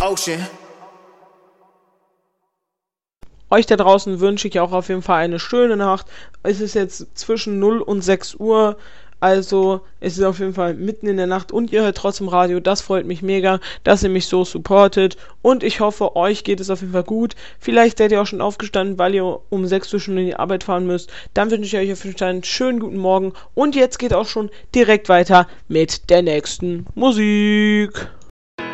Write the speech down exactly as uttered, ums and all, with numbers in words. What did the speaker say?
Ocean. Euch da draußen wünsche ich auch auf jeden Fall eine schöne Nacht. Es ist jetzt zwischen null und sechs Uhr, also es ist auf jeden Fall mitten in der Nacht und ihr hört trotzdem Radio. Das freut mich mega, dass ihr mich so supportet und ich hoffe, euch geht es auf jeden Fall gut. Vielleicht seid ihr auch schon aufgestanden, weil ihr um sechs Uhr schon in die Arbeit fahren müsst. Dann wünsche ich euch auf jeden Fall einen schönen guten Morgen und jetzt geht auch schon direkt weiter mit der nächsten Musik.